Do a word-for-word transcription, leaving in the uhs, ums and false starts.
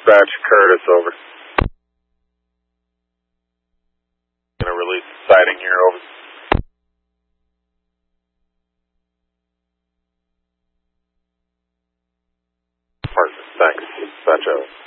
Dispatch, Curtis, over. Gonna release the sighting here, over. Perfect, thanks. Dispatch, over.